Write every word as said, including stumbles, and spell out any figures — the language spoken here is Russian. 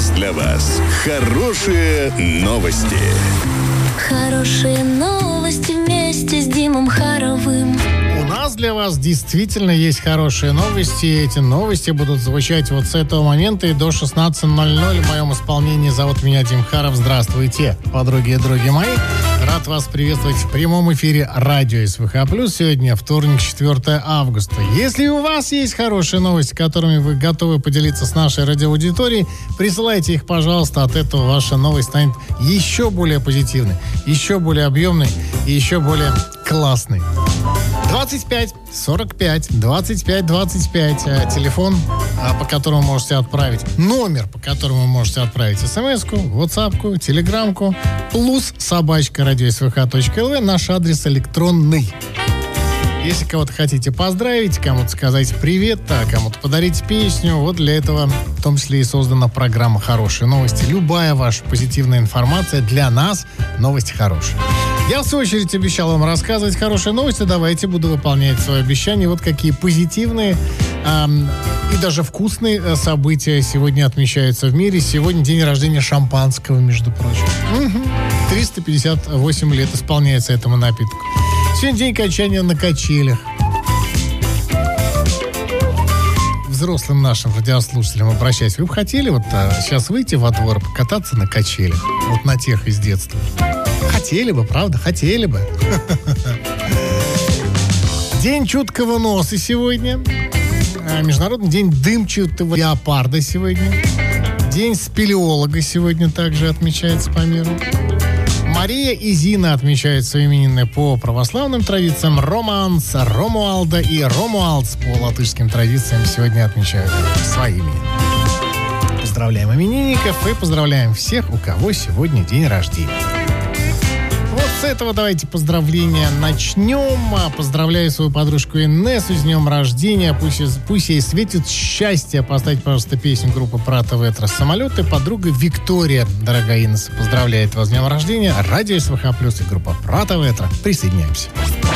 нас для вас хорошие новости. Хорошие новости вместе с Димом Харовым. У нас для вас действительно есть хорошие новости. Эти новости будут звучать вот с этого момента и до шестнадцати ноль-ноль. В моем исполнении зовут меня Дим Харов. Здравствуйте, подруги и други мои. Рад вас приветствовать в прямом эфире радио СВХ+. Сегодня вторник, четвёртого августа. Если у вас есть хорошие новости, которыми вы готовы поделиться с нашей радиоаудиторией, присылайте их, пожалуйста. От этого ваша новость станет еще более позитивной, еще более объемной и еще более классной. двадцать пять сорок пять двадцать пять двадцать пять телефон, по которому можете отправить, номер, по которому можете отправить смс-ку, ватсапку, телеграмку, плюс собачка радиосвх.лв, наш адрес электронный. Если кого-то хотите поздравить, кому-то сказать привет, а кому-то подарить песню, вот для этого в том числе и создана программа «Хорошие новости». Любая ваша позитивная информация для нас – новости хорошие. Я, в свою очередь, обещал вам рассказывать хорошие новости. Давайте буду выполнять свое обещание. Вот какие позитивные эм, и даже вкусные события сегодня отмечаются в мире. Сегодня день рождения шампанского, между прочим. Угу. триста пятьдесят восемь лет исполняется этому напитку. Сегодня день качания на качелях. Взрослым нашим радиослушателям обращаюсь. Вы бы хотели вот а, сейчас выйти во двор, покататься на качелях? Вот на тех из детства. Хотели бы, правда? Хотели бы. День чуткого носа сегодня. Международный день дымчатого леопарда сегодня. День спелеолога сегодня также отмечается по миру. Мария и Зина отмечают свои именины по православным традициям. Романс, Ромуалда и Ромуалдс по латышским традициям сегодня отмечают свои именины. Поздравляем именинников и поздравляем всех, у кого сегодня день рождения. Вот с этого давайте поздравления начнем. Поздравляю свою подружку Инессу с днем рождения. Пусть, пусть ей светит счастье. Поставьте, пожалуйста, песню группы Прата Ветра «Самолеты». Подруга Виктория, дорогая Инесса, поздравляет вас с днем рождения. Радио СВХ+, и группа Прата Ветра. Присоединяемся.